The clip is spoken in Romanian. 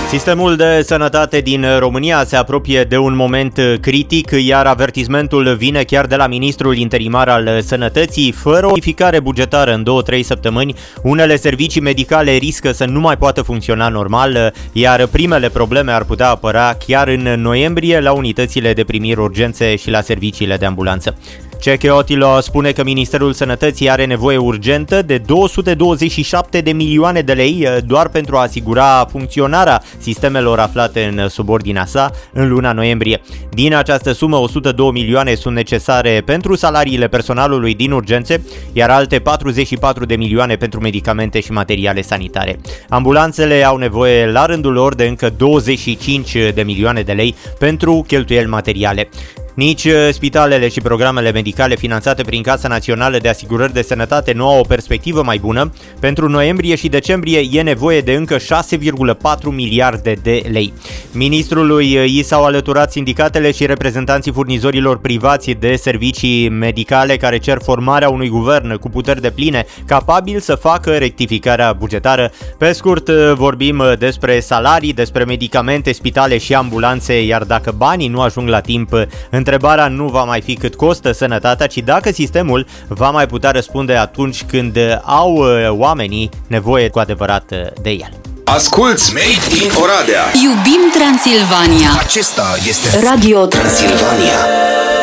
Sistemul de sănătate din România se apropie de un moment critic, iar avertismentul vine chiar de la ministrul interimar al Sănătății. Fără o modificare bugetară în 2-3 săptămâni, unele servicii medicale riscă să nu mai poată funcționa normal, iar primele probleme ar putea apărea chiar în noiembrie la unitățile de primiri urgențe și la serviciile de ambulanță. Ceche Otilo spune că Ministerul Sănătății are nevoie urgentă de 227 de milioane de lei doar pentru a asigura funcționarea sistemelor aflate în subordinea sa în luna noiembrie. Din această sumă, 102 milioane sunt necesare pentru salariile personalului din urgențe, iar alte 44 de milioane pentru medicamente și materiale sanitare. Ambulanțele au nevoie la rândul lor de încă 25 de milioane de lei pentru cheltuieli materiale. Nici spitalele și programele medicale finanțate prin Casa Națională de Asigurări de Sănătate nu au o perspectivă mai bună. Pentru noiembrie și decembrie e nevoie de încă 6,4 miliarde de lei. Ministrului i s-au alăturat sindicatele și reprezentanții furnizorilor privați de servicii medicale care cer formarea unui guvern cu puteri depline capabil să facă rectificarea bugetară. Pe scurt, vorbim despre salarii, despre medicamente, spitale și ambulanțe, iar dacă banii nu ajung la timp, întrebarea nu va mai fi cât costă sănătatea, ci dacă sistemul va mai putea răspunde atunci când au oamenii nevoie cu adevărat de el. Asculți Made in Oradea. Iubim Transilvania. Acesta este Radio Transilvania.